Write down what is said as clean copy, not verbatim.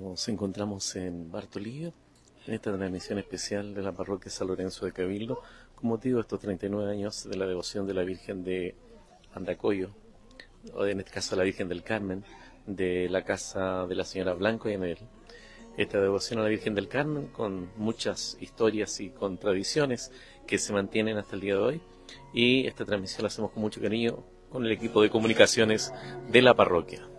Nos encontramos en Bartolillo, en esta transmisión especial de la parroquia San Lorenzo de Cabildo, con motivo de estos 39 años de la devoción de la Virgen de Andacollo, o en este caso la Virgen del Carmen, de la casa de la señora Blanco y Anel. Esta devoción a la Virgen del Carmen, con muchas historias y con tradiciones que se mantienen hasta el día de hoy, y esta transmisión la hacemos con mucho cariño con el equipo de comunicaciones de la parroquia.